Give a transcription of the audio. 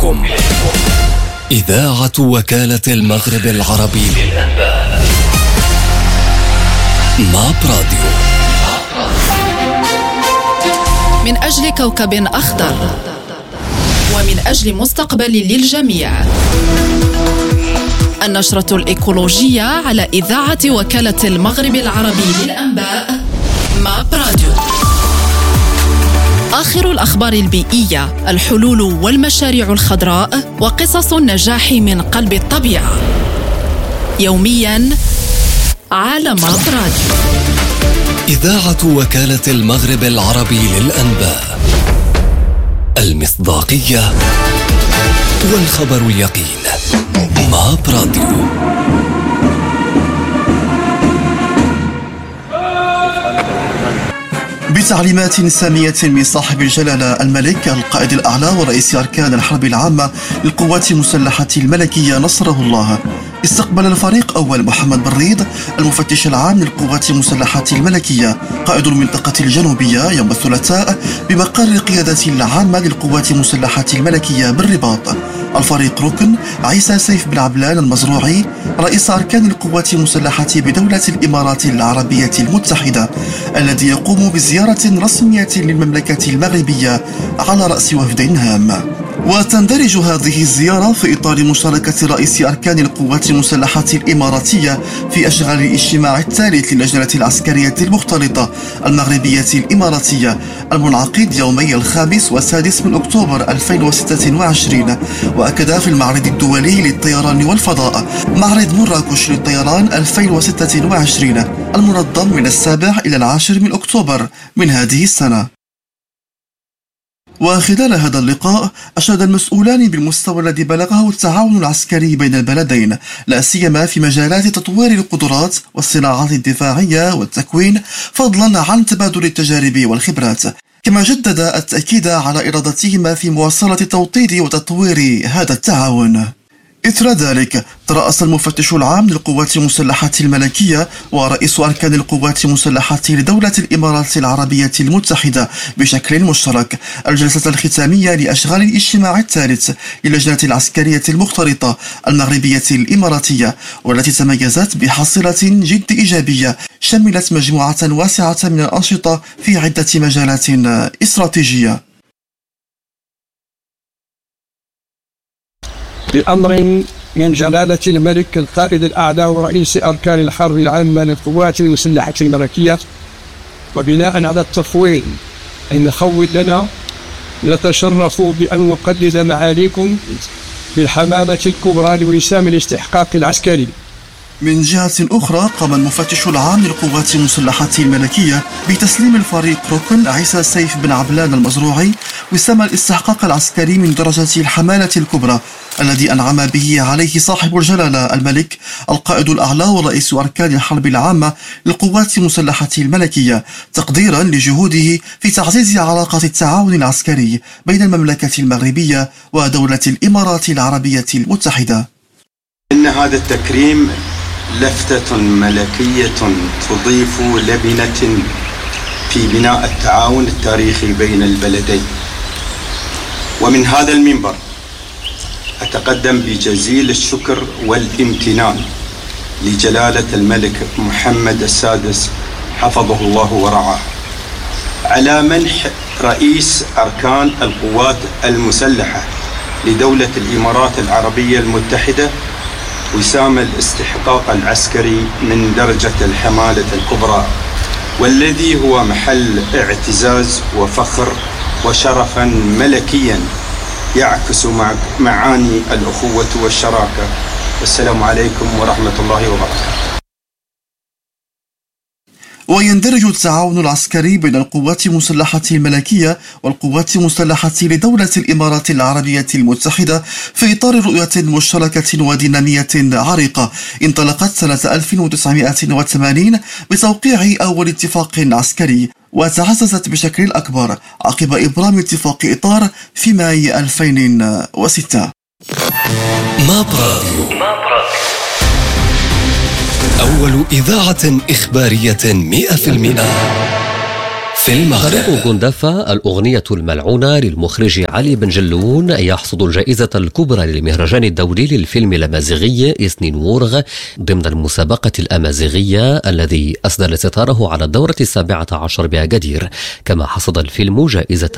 إليكم إذاعة وكالة المغرب العربي للأنباء. ماب راديو، من أجل كوكب أخضر ومن أجل مستقبل للجميع. النشرة الإيكولوجية على إذاعة وكالة المغرب العربي للأنباء. ماب راديو، آخر الأخبار البيئية، الحلول والمشاريع الخضراء وقصص النجاح من قلب الطبيعة، يومياً على ماب راديو. إذاعة وكالة المغرب العربي للأنباء، المصداقية والخبر اليقين. ماب راديو. بتعليمات سامية من صاحب الجلالة الملك القائد الأعلى ورئيس أركان الحرب العامة للقوات المسلحة الملكية نصره الله، استقبل الفريق أول محمد بريد المفتش العام للقوات المسلحة الملكية قائد المنطقة الجنوبية يوم الثلاثاء بمقر القيادة العامة للقوات المسلحة الملكية بالرباط. الفريق ركن عيسى سيف بن عبلان المزروعي رئيس أركان القوات المسلحة بدولة الإمارات العربية المتحدة، الذي يقوم بزيارة رسمية للمملكة المغربية على رأس وفد هام. وتندرج هذه الزيارة في إطار مشاركة رئيس أركان القوات المسلحة الإماراتية في أشغال الاجتماع الثالث للجنة العسكرية المختلطة المغربية الإماراتية المنعقد يومي 5 و6 من أكتوبر 2026، وأكد في المعرض الدولي للطيران والفضاء معرض مراكش للطيران 2026 المنظم من 7 إلى 10 من أكتوبر من هذه السنة. وخلال هذا اللقاء أشاد المسؤولان بالمستوى الذي بلغه التعاون العسكري بين البلدين، لا سيما في مجالات تطوير القدرات والصناعات الدفاعية والتكوين، فضلا عن تبادل التجارب والخبرات. كما جدد التأكيد على إرادتهما في مواصلة توطيد وتطوير هذا التعاون. إثر ذلك ترأس المفتش العام للقوات المسلحة الملكية ورئيس أركان القوات المسلحة لدولة الإمارات العربية المتحدة بشكل مشترك الجلسة الختامية لأشغال الاجتماع الثالث للجنة العسكرية المختلطة المغربية الإماراتية، والتي تميزت بحصيلة جد إيجابية شملت مجموعة واسعة من الأنشطة في عدة مجالات استراتيجية. بأمر من جلالة الملك القائد الأعلى ورئيس أركان الحرب العامة للقوات المسلحة الملكية، وبناء على التفويض المخول لنا، نتشرف بأن نقدم معاليكم بالحمامة الكبرى لوسام الاستحقاق العسكري. من جهة أخرى قام المفتش العام للقوات المسلحة الملكية بتسليم الفريق ركن عيسى سيف بن عبلان المزروعي وسام الاستحقاق العسكري من درجة الحمالة الكبرى الذي أنعم به عليه صاحب الجلالة الملك القائد الأعلى ورئيس أركان الحرب العامة للقوات المسلحة الملكية، تقديرا لجهوده في تعزيز علاقات التعاون العسكري بين المملكة المغربية ودولة الإمارات العربية المتحدة. إن هذا التكريم لفتة ملكية تضيف لبنة في بناء التعاون التاريخي بين البلدين. ومن هذا المنبر أتقدم بجزيل الشكر والامتنان لجلالة الملك محمد السادس حفظه الله ورعاه على منح رئيس أركان القوات المسلحة لدولة الإمارات العربية المتحدة وسام الاستحقاق العسكري من درجة الحمالة الكبرى، والذي هو محل اعتزاز وفخر وشرفا ملكيا يعكس معاني الأخوة والشراكة. والسلام عليكم ورحمة الله وبركاته. ويندرج التعاون العسكري بين القوات المسلحة الملكية والقوات المسلحة لدولة الإمارات العربية المتحدة في إطار رؤية مشتركة ودينامية عريقة انطلقت سنة 1980 بتوقيع أول اتفاق عسكري، وتعززت بشكل أكبر عقب إبرام اتفاق إطار في ماي 2006. ماب راديو، أول إذاعة إخبارية 100% في المغرب. طريق جندفة الأغنية الملعونة للمخرج علي بن جلون يحصد الجائزة الكبرى للمهرجان الدولي للفيلم الأمازيغي إسنين وورغ ضمن المسابقة الأمازيغية الذي أسدل ستاره على الدورة 17 بأكادير. كما حصد الفيلم جائزة